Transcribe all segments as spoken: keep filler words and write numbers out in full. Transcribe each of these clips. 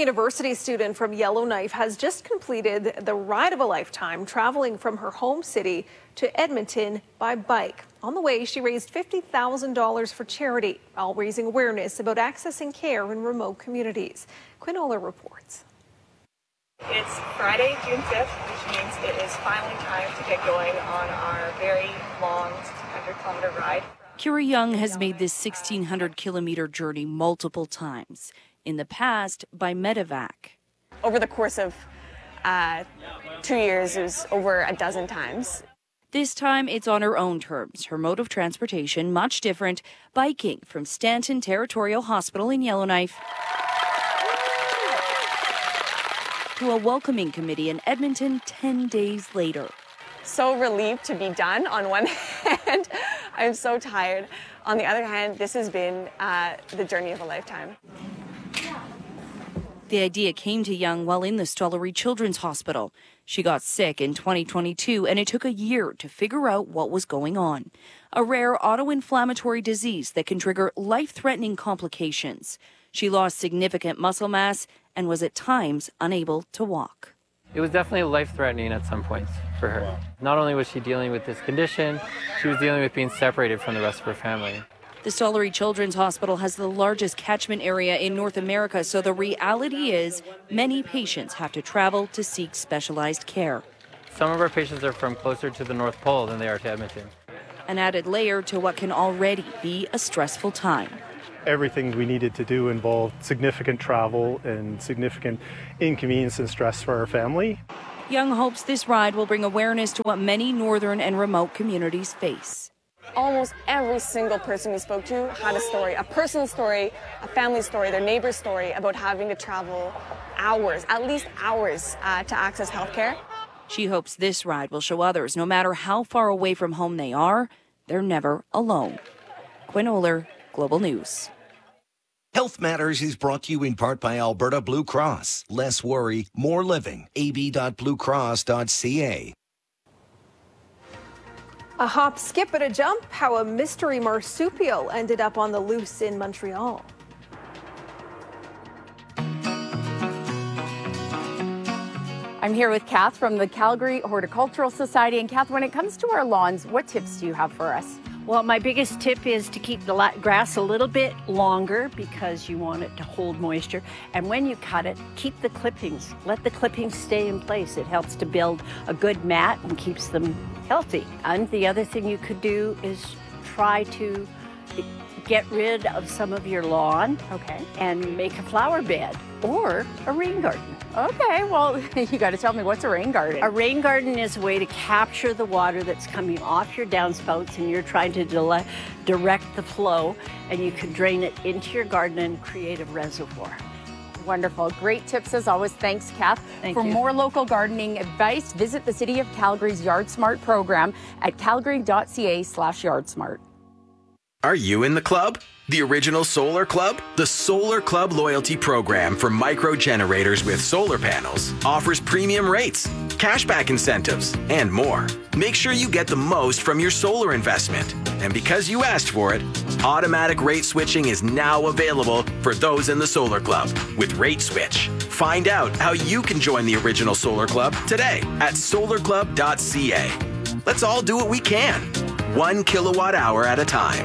University student from Yellowknife has just completed the ride of a lifetime, traveling from her home city to Edmonton by bike. On the way, she raised fifty thousand dollars for charity, while raising awareness about accessing care in remote communities. Quinn Oler reports. It's Friday, June fifth, which means it is finally time to get going on our very long sixteen hundred kilometer ride. Kira Young has made this sixteen hundred kilometer journey multiple times. In the past, by medevac. Over the course of uh, two years, it was over a dozen times. This time, it's on her own terms. Her mode of transportation, much different, biking from Stanton Territorial Hospital in Yellowknife to a welcoming committee in Edmonton ten days later. So relieved to be done on one hand. I'm so tired. On the other hand, this has been uh, the journey of a lifetime. The idea came to Young while in the Stollery Children's Hospital. She got sick in twenty twenty-two, and it took a year to figure out what was going on. A rare autoinflammatory disease that can trigger life-threatening complications. She lost significant muscle mass and was at times unable to walk. It was definitely life-threatening at some points for her. Not only was she dealing with this condition, she was dealing with being separated from the rest of her family. The Stollery Children's Hospital has the largest catchment area in North America, so the reality is many patients have to travel to seek specialized care. Some of our patients are from closer to the North Pole than they are to Edmonton. An added layer to what can already be a stressful time. Everything we needed to do involved significant travel and significant inconvenience and stress for our family. Young hopes this ride will bring awareness to what many northern and remote communities face. Almost every single person we spoke to had a story, a personal story, a family story, their neighbor's story about having to travel hours, at least hours, uh, to access healthcare. She hopes this ride will show others, no matter how far away from home they are, they're never alone. Quinn Oler, Global News. Health Matters is brought to you in part by Alberta Blue Cross. Less worry, more living. a b dot blue cross dot c a. A hop, skip, and a jump, how a mystery marsupial ended up on the loose in Montreal. I'm here with Kath from the Calgary Horticultural Society. And Kath, when it comes to our lawns, what tips do you have for us? Well, my biggest tip is to keep the la- grass a little bit longer because you want it to hold moisture. And when you cut it, keep the clippings. Let the clippings stay in place. It helps to build a good mat and keeps them healthy. And the other thing you could do is try to get rid of some of your lawn, okay, and make a flower bed or a rain garden. Okay, well, you got to tell me, what's a rain garden? A rain garden is a way to capture the water that's coming off your downspouts, and you're trying to dele- direct the flow, and you can drain it into your garden and create a reservoir. Wonderful. Great tips as always. Thanks, Kath. Thank For you. more local gardening advice, visit the City of Calgary's Yard Smart program at calgary dot c a slash yard smart. Are you in the club? The original Solar Club? The Solar Club loyalty program for micro generators with solar panels offers premium rates, cashback incentives, and more. Make sure you get the most from your solar investment. And because you asked for it, automatic rate switching is now available for those in the Solar Club with Rate Switch. Find out how you can join the original Solar Club today at solar club dot c a. Let's all do what we can, one kilowatt hour at a time.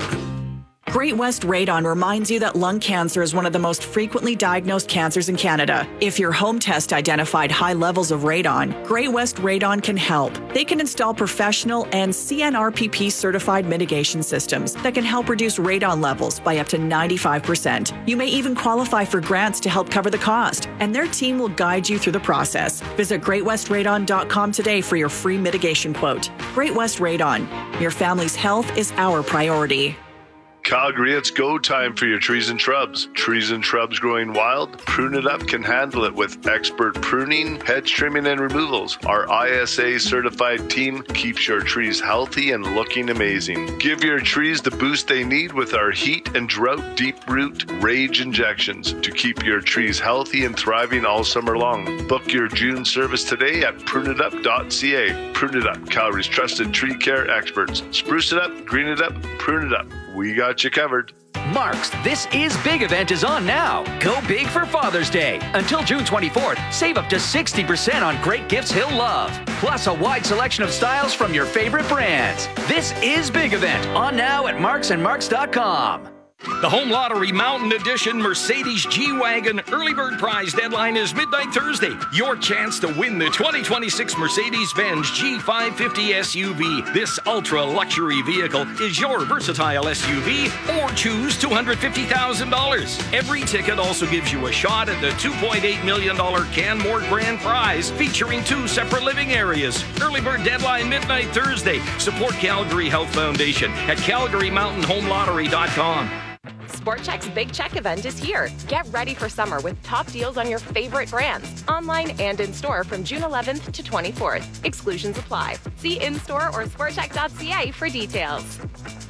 Great West Radon reminds you that lung cancer is one of the most frequently diagnosed cancers in Canada. If your home test identified high levels of radon, Great West Radon can help. They can install professional and C N R P P certified mitigation systems that can help reduce radon levels by up to ninety-five percent. You may even qualify for grants to help cover the cost, and their team will guide you through the process. Visit great west radon dot com today for your free mitigation quote. Great West Radon. Your family's health is our priority. Calgary, it's go time for your trees and shrubs. Trees and shrubs growing wild? Prune It Up can handle it with expert pruning, hedge trimming, and removals. Our I S A certified team keeps your trees healthy and looking amazing. Give your trees the boost they need with our heat and drought deep root rage injections to keep your trees healthy and thriving all summer long. Book your June service today at prune it up dot c a. Prune It Up, Calgary's trusted tree care experts. Spruce it up, green it up, prune it up. We got you covered. Mark's This Is Big event is on now. Go big for Father's Day. Until June twenty-fourth, save up to sixty percent on great gifts he'll love. Plus a wide selection of styles from your favorite brands. This Is Big event on now at marks and marks dot com. The Home Lottery Mountain Edition Mercedes G-Wagon early bird prize deadline is midnight Thursday. Your chance to win the twenty twenty-six Mercedes-Benz G five fifty S U V. This ultra-luxury vehicle is your versatile S U V, or choose two hundred fifty thousand dollars. Every ticket also gives you a shot at the two point eight million dollars Canmore Grand Prize, featuring two separate living areas. Early bird deadline midnight Thursday. Support Calgary Health Foundation at calgary mountain home lottery dot com. SportCheck's Big Check event is here. Get ready for summer with top deals on your favorite brands, online and in-store from June eleventh to twenty-fourth. Exclusions apply. See in-store or sportcheck dot c a for details.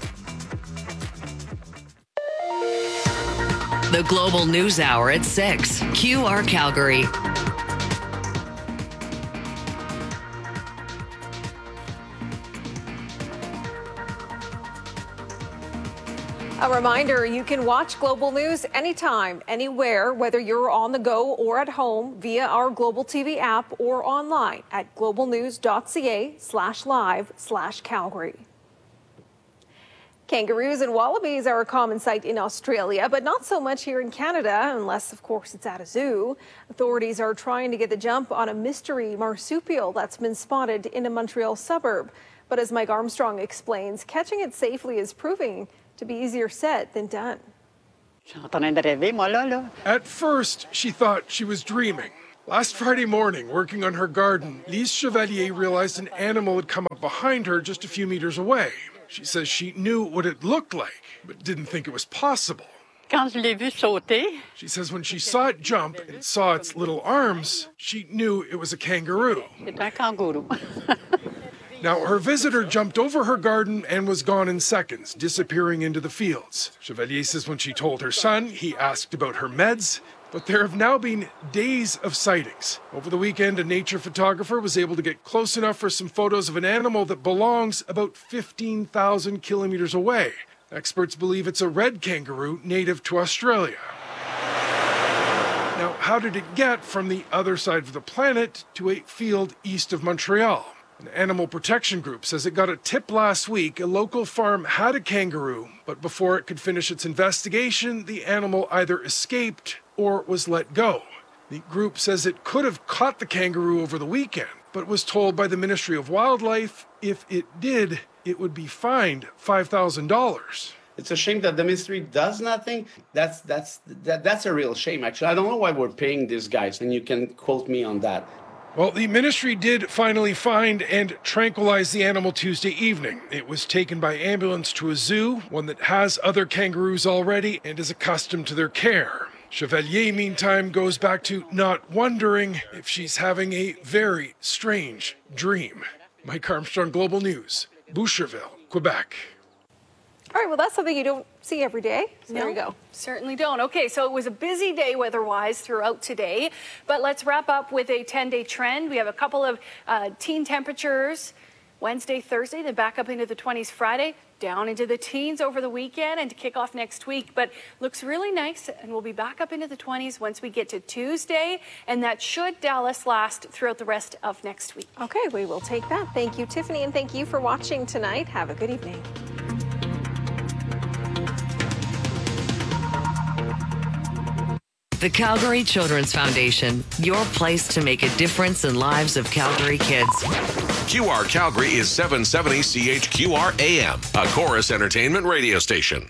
The Global News Hour at six. Q R Calgary. A reminder, you can watch Global News anytime, anywhere, whether you're on the go or at home via our Global T V app or online at global news dot c a slash live slash Calgary. Kangaroos and wallabies are a common sight in Australia, but not so much here in Canada, unless, of course, it's at a zoo. Authorities are trying to get the jump on a mystery marsupial that's been spotted in a Montreal suburb. But as Mike Armstrong explains, catching it safely is proving to be easier said than done. At first, she thought she was dreaming. Last Friday morning, working on her garden, Lise Chevalier realized an animal had come up behind her just a few meters away. She says she knew what it looked like, but didn't think it was possible. She says when she saw it jump and saw its little arms, she knew it was a kangaroo. Now, her visitor jumped over her garden and was gone in seconds, disappearing into the fields. Chevalier says when she told her son, he asked about her meds, but there have now been days of sightings. Over the weekend, a nature photographer was able to get close enough for some photos of an animal that belongs about fifteen thousand kilometers away. Experts believe it's a red kangaroo native to Australia. Now, how did it get from the other side of the planet to a field east of Montreal? An animal protection group says it got a tip last week. A local farm had a kangaroo, but before it could finish its investigation, the animal either escaped or was let go. The group says it could have caught the kangaroo over the weekend, but was told by the Ministry of Wildlife if it did, it would be fined five thousand dollars. It's a shame that the ministry does nothing. That's that's that, that's a real shame, actually. I don't know why we're paying these guys, and you can quote me on that. Well, the ministry did finally find and tranquilize the animal Tuesday evening. It was taken by ambulance to a zoo, one that has other kangaroos already and is accustomed to their care. Chevalier, meantime, goes back to not wondering if she's having a very strange dream. Mike Armstrong, Global News, Boucherville, Quebec. All right, well, that's something you don't see every day. So no, there we go. Certainly don't. Okay, so it was a busy day weather-wise throughout today, but let's wrap up with a ten-day trend. We have a couple of uh, teen temperatures Wednesday, Thursday, then back up into the twenties Friday, down into the teens over the weekend and to kick off next week. But looks really nice, and we'll be back up into the twenties once we get to Tuesday, and that should, Dallas, last throughout the rest of next week. Okay, we will take that. Thank you, Tiffany, and thank you for watching tonight. Have a good evening. The Calgary Children's Foundation, your place to make a difference in lives of Calgary kids. Q R Calgary is seven seventy C H Q R A M, a Chorus Entertainment radio station.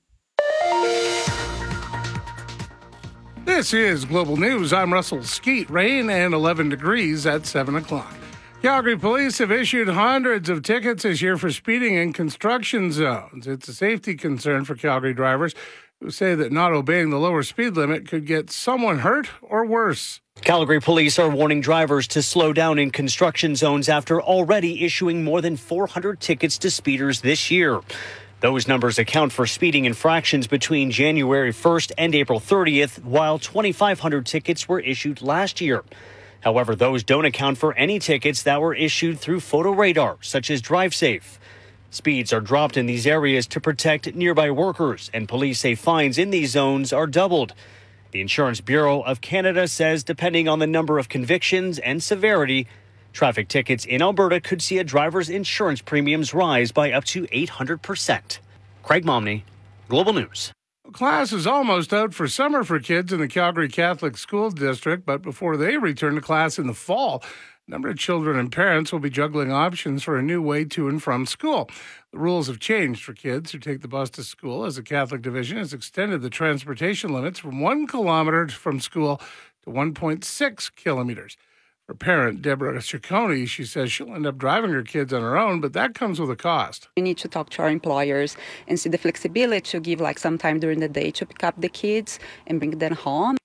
This is Global News. I'm Russell Skeet. Rain and eleven degrees at seven o'clock. Calgary police have issued hundreds of tickets this year for speeding in construction zones. It's a safety concern for Calgary drivers who say that not obeying the lower speed limit could get someone hurt or worse. Calgary police are warning drivers to slow down in construction zones after already issuing more than four hundred tickets to speeders this year. Those numbers account for speeding infractions between January first and April thirtieth, while twenty-five hundred tickets were issued last year. However, those don't account for any tickets that were issued through photo radar, such as DriveSafe. Speeds are dropped in these areas to protect nearby workers, and police say fines in these zones are doubled. The Insurance Bureau of Canada says depending on the number of convictions and severity, traffic tickets in Alberta could see a driver's insurance premiums rise by up to eight hundred percent. Craig Momney, Global News. Class is almost out for summer for kids in the Calgary Catholic School District, but before they return to class in the fall, a number of children and parents will be juggling options for a new way to and from school. The rules have changed for kids who take the bus to school as the Catholic Division has extended the transportation limits from one kilometer from school to one point six kilometers. For parent Deborah Ciccone, she says she'll end up driving her kids on her own, but that comes with a cost. We need to talk to our employers and see the flexibility to give like some time during the day to pick up the kids and bring them home.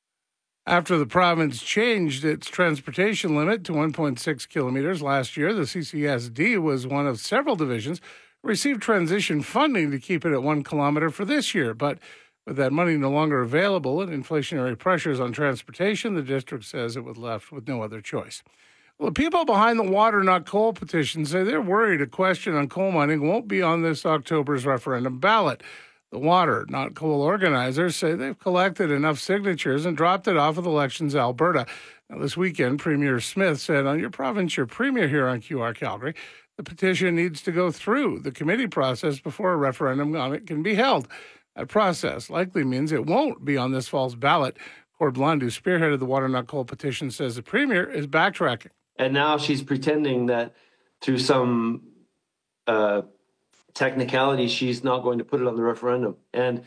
After the province changed its transportation limit to one point six kilometers last year, the C C S D was one of several divisions who received transition funding to keep it at one kilometer for this year. But with that money no longer available and inflationary pressures on transportation, the district says it was left with no other choice. Well, the people behind the Water Not Coal petition say they're worried a question on coal mining won't be on this October's referendum ballot. The Water Not Coal organizers say they've collected enough signatures and dropped it off with Elections Alberta. Now, this weekend, Premier Smith said, on your province, your premier here on Q R Calgary, the petition needs to go through the committee process before a referendum on it can be held. That process likely means it won't be on this fall's ballot. Cord Blond, who spearheaded the Water Not Coal petition, says the premier is backtracking. And now she's pretending that through some uh, technicality, she's not going to put it on the referendum. And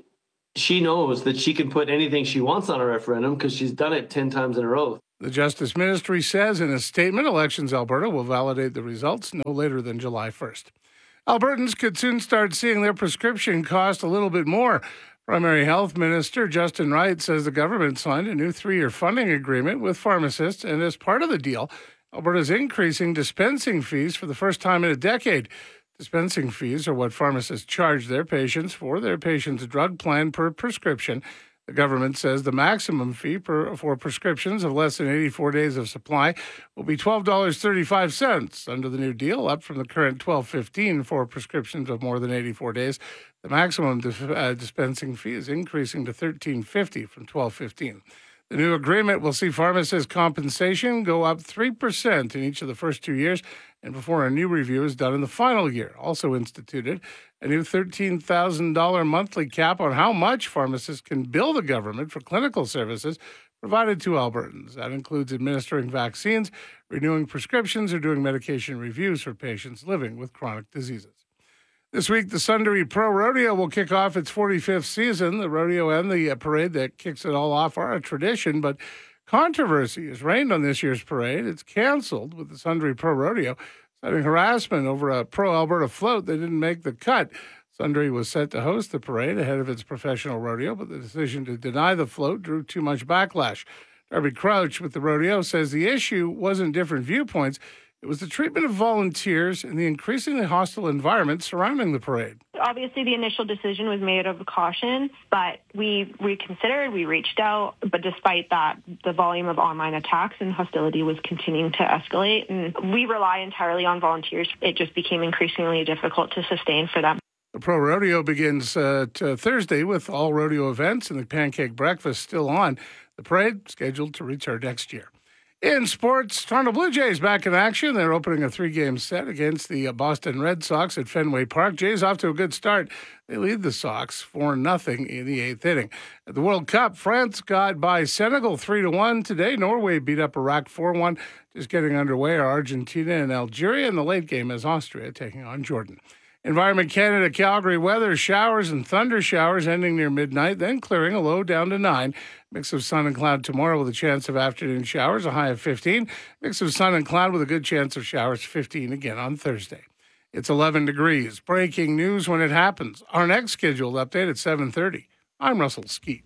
she knows that she can put anything she wants on a referendum because she's done it ten times in a row. The Justice Ministry says in a statement, Elections Alberta will validate the results no later than July first. Albertans could soon start seeing their prescription cost a little bit more. Primary Health Minister Justin Wright says the government signed a new three-year funding agreement with pharmacists, and as part of the deal, Alberta's increasing dispensing fees for the first time in a decade. Dispensing fees are what pharmacists charge their patients for their patient's drug plan per prescription. The government says the maximum fee per, for prescriptions of less than eighty-four days of supply will be twelve dollars and thirty-five cents under the new deal, up from the current twelve dollars and fifteen cents for prescriptions of more than eighty-four days. The maximum dif- uh, dispensing fee is increasing to thirteen dollars and fifty cents from twelve dollars and fifteen cents. The new agreement will see pharmacists' compensation go up three percent in each of the first two years and before a new review is done in the final year. Also instituted a new thirteen thousand dollars monthly cap on how much pharmacists can bill the government for clinical services provided to Albertans. That includes administering vaccines, renewing prescriptions, or doing medication reviews for patients living with chronic diseases. This week, the Sundari Pro Rodeo will kick off its forty-fifth season. The rodeo and the parade that kicks it all off are a tradition, but controversy has reigned on this year's parade. It's canceled with the Sundari Pro Rodeo, citing harassment over a Pro Alberta float that didn't make the cut. Sundari was set to host the parade ahead of its professional rodeo, but the decision to deny the float drew too much backlash. Darby Crouch with the rodeo says the issue wasn't different viewpoints. It was the treatment of volunteers and the increasingly hostile environment surrounding the parade. Obviously, the initial decision was made out of caution, but we reconsidered, we reached out, but despite that, the volume of online attacks and hostility was continuing to escalate, and we rely entirely on volunteers. It just became increasingly difficult to sustain for them. The Pro Rodeo begins uh, t- Thursday with all rodeo events and the pancake breakfast still on. The parade scheduled to return next year. In sports, Toronto Blue Jays back in action. They're opening a three-game set against the Boston Red Sox at Fenway Park. Jays off to a good start. They lead the Sox four nothing in the eighth inning. At the World Cup, France got by Senegal three to one today. Norway beat up Iraq four one. Just getting underway are Argentina and Algeria. In the late game is Austria taking on Jordan. Environment Canada, Calgary weather, showers and thunder showers ending near midnight, then clearing, a low down to nine. Mix of sun and cloud tomorrow with a chance of afternoon showers, a high of fifteen. Mix of sun and cloud with a good chance of showers, fifteen again on Thursday. It's eleven degrees. Breaking news when it happens. Our next scheduled update at seven thirty. I'm Russell Skeet.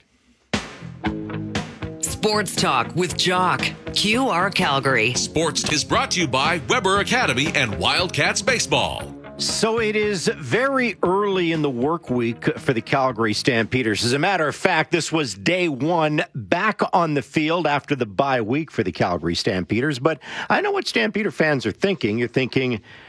Sports Talk with Jock. Q R Calgary. Sports is brought to you by Weber Academy and Wildcats Baseball. So it is very early in the work week for the Calgary Stampeders. As a matter of fact, this was day one back on the field after the bye week for the Calgary Stampeders. But I know what Stampeder fans are thinking. You're thinking,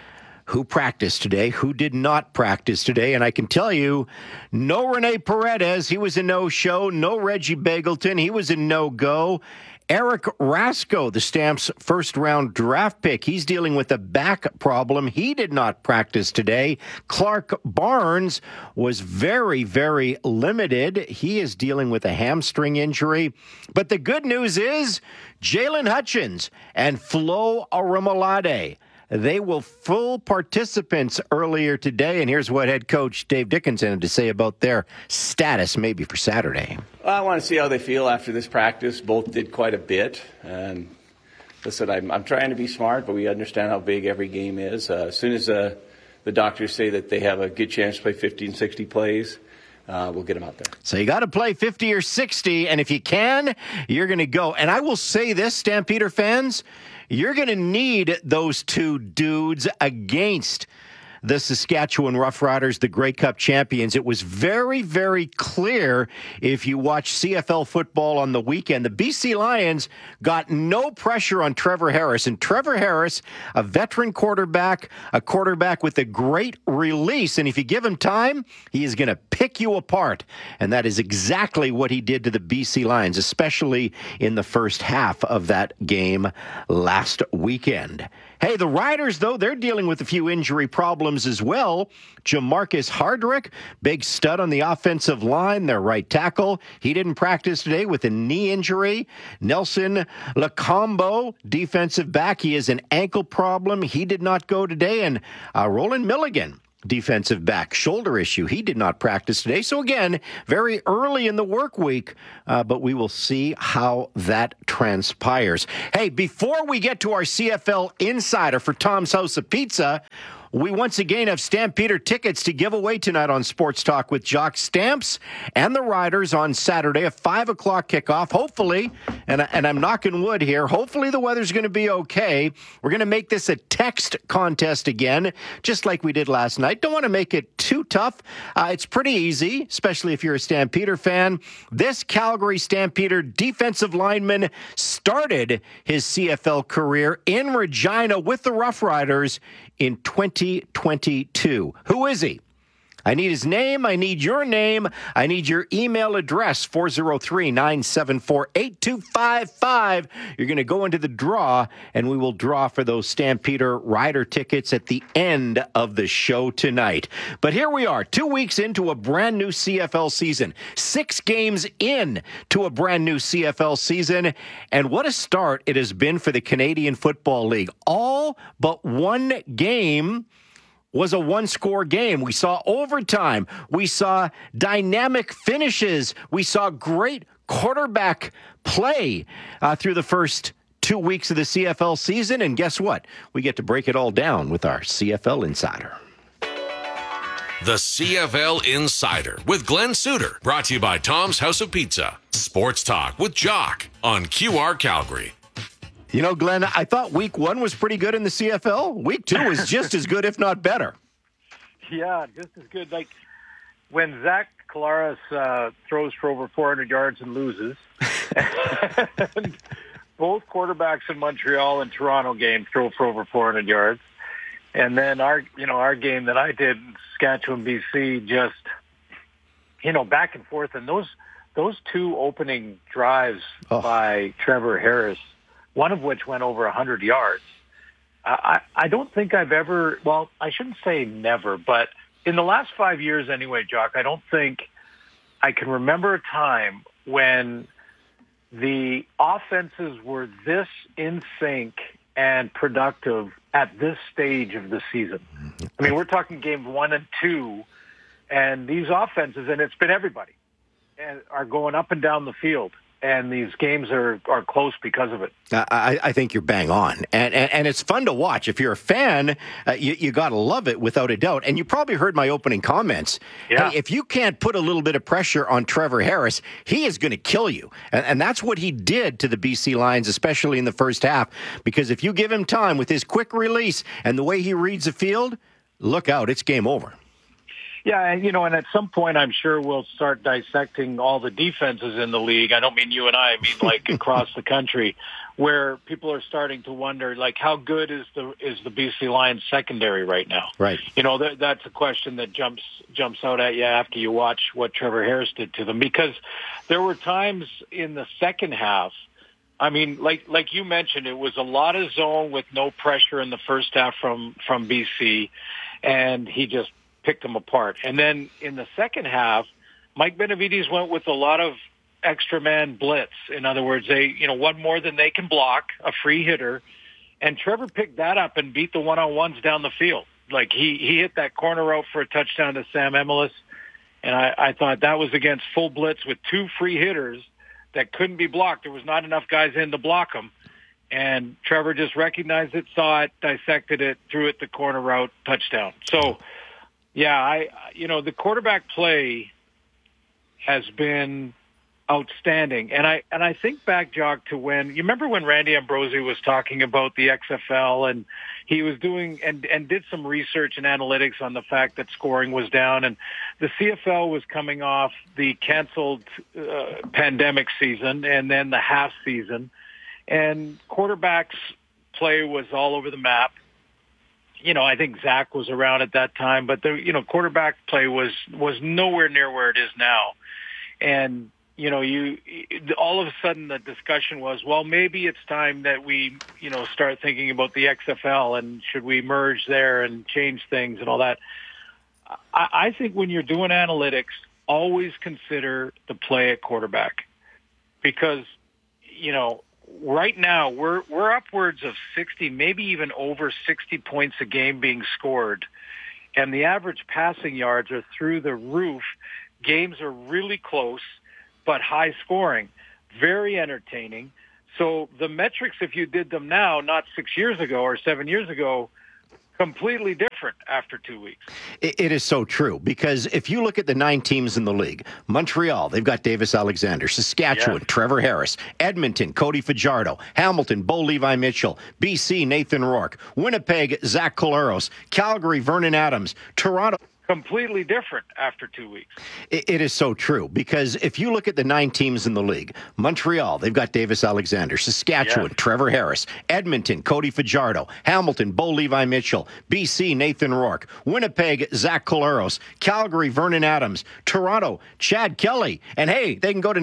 who practiced today, who did not practice today. And I can tell you, no Rene Paredes, he was a no-show. No Reggie Begelton, he was a no-go. Eric Rasko, the Stamps' first-round draft pick, he's dealing with a back problem. He did not practice today. Clark Barnes was very, very limited. He is dealing with a hamstring injury. But the good news is Jalen Hutchins and Flo Aromalade, they were full participants earlier today, and here's what head coach Dave Dickinson had to say about their status maybe for Saturday. Well, I want to see how they feel after this practice. Both did quite a bit, and listen, I'm, I'm trying to be smart, but we understand how big every game is. Uh, as soon as uh, the doctors say that they have a good chance to play fifty and sixty plays, Uh, we'll get them out there. So you got to play fifty or sixty, and if you can, you're going to go. And I will say this, Stampeder fans, you're going to need those two dudes against the Saskatchewan Roughriders, the Grey Cup champions. It was very, very clear if you watch C F L football on the weekend. The B C Lions got no pressure on Trevor Harris. And Trevor Harris, a veteran quarterback, a quarterback with a great release. And if you give him time, he is going to pick you apart. And that is exactly what he did to the B C Lions, especially in the first half of that game last weekend. Hey, the Riders, though, they're dealing with a few injury problems as well. Jamarcus Hardrick, big stud on the offensive line, their right tackle. He didn't practice today with a knee injury. Nelson Lacombo, defensive back, he has an ankle problem. He did not go today. And uh, Roland Milligan, defensive back, shoulder issue. He did not practice today. So again, very early in the work week, uh, but we will see how that transpires. Hey, before we get to our C F L Insider for Tom's House of Pizza, we once again have Stampeder tickets to give away tonight on Sports Talk with Jock. Stamps and the Riders on Saturday, a five o'clock kickoff. Hopefully, and, and I'm knocking wood here, hopefully the weather's going to be okay. We're going to make this a text contest again, just like we did last night. Don't want to make it too tough. Uh, it's pretty easy, especially if you're a Stampeder fan. This Calgary Stampeder defensive lineman started his C F L career in Regina with the Roughriders in twenty twenty-two. Who is he? I need his name. I need your name. I need your email address, four oh three, nine seven four, eight two five five. You're going to go into the draw, and we will draw for those Stampeder Rider tickets at the end of the show tonight. But here we are, two weeks into a brand new C F L season, six games in to a brand new C F L season, and what a start it has been for the Canadian Football League. All but one game was a one-score game. We saw overtime. We saw dynamic finishes. We saw great quarterback play uh, through the first two weeks of the C F L season. And guess what? We get to break it all down with our C F L Insider. The C F L Insider with Glenn Suter. Brought to you by Tom's House of Pizza. Sports Talk with Jock on Q R Calgary. You know, Glenn, I thought week one was pretty good in the C F L. Week two was just as good, if not better. Yeah, just as good. Like when Zach Collaros uh, throws for over four hundred yards and loses, and both quarterbacks in Montreal and Toronto game throw for over four hundred yards, and then our, you know, our game that I did in Saskatchewan, B C, just, you know, back and forth, and those those two opening drives oh. by Trevor Harris, one of which went over one hundred yards. I, I don't think I've ever, well, I shouldn't say never, but in the last five years anyway, Jock, I don't think I can remember a time when the offenses were this in sync and productive at this stage of the season. I mean, we're talking games one and two, and these offenses, and it's been everybody, and are going up and down the field. And these games are, are close because of it. I, I think you're bang on. And, and and it's fun to watch. If you're a fan, uh, you, you got to love it without a doubt. And you probably heard my opening comments. Yeah. Hey, if you can't put a little bit of pressure on Trevor Harris, he is going to kill you. And, and that's what he did to the B C Lions, especially in the first half. Because if you give him time with his quick release and the way he reads the field, look out, it's game over. Yeah, and, you know, and at some point, I'm sure we'll start dissecting all the defenses in the league. I don't mean you and I, I mean like across the country, where people are starting to wonder, like, how good is the is the B C Lions secondary right now? Right. You know, that, that's a question that jumps jumps out at you after you watch what Trevor Harris did to them, because there were times in the second half. I mean, like like you mentioned, it was a lot of zone with no pressure in the first half from from B C, and he just picked them apart. And then in the second half, Mike Benavides went with a lot of extra man blitz. In other words, they, you know, one more than they can block, a free hitter. And Trevor picked that up and beat the one-on-ones down the field. Like he, he hit that corner route for a touchdown to Sam Emelis. And I, I thought that was against full blitz with two free hitters that couldn't be blocked. There was not enough guys in to block them. And Trevor just recognized it, saw it, dissected it, threw it the corner route, touchdown. So, yeah, I, you know, the quarterback play has been outstanding. And I and I think back, Jock, to when, you remember when Randy Ambrosi was talking about the X F L, and he was doing and, and did some research and analytics on the fact that scoring was down, and the C F L was coming off the canceled uh, pandemic season and then the half season, and quarterbacks play was all over the map. You know, I think Zach was around at that time, but the, you know, quarterback play was, was nowhere near where it is now. And, you know, you all of a sudden the discussion was, well, maybe it's time that we, you know, start thinking about the X F L and should we merge there and change things and all that. I, I think when you're doing analytics, always consider the play at quarterback, because, you know, right now we're we're upwards of sixty, maybe even over sixty points a game being scored, and the average passing yards are through the roof. Games are really close, but high scoring, very entertaining. So the metrics, if you did them now, not six years ago or seven years ago, completely different after two weeks. It, it is so true, because if you look at the nine teams in the league, Montreal, they've got Davis Alexander, Saskatchewan, Yeah. Trevor Harris, Edmonton, Cody Fajardo, Hamilton, Bo Levi Mitchell, B C, Nathan Rourke, Winnipeg, Zach Collaros, Calgary, Vernon Adams, Toronto. Completely different after two weeks. It, it is so true, because if you look at the nine teams in the league, Montreal, they've got Davis Alexander, Saskatchewan, Yeah. Trevor Harris, Edmonton, Cody Fajardo, Hamilton, Bo Levi Mitchell, B C, Nathan Rourke, Winnipeg, Zach Collaros, Calgary, Vernon Adams, Toronto, Chad Kelly, and hey, they can go to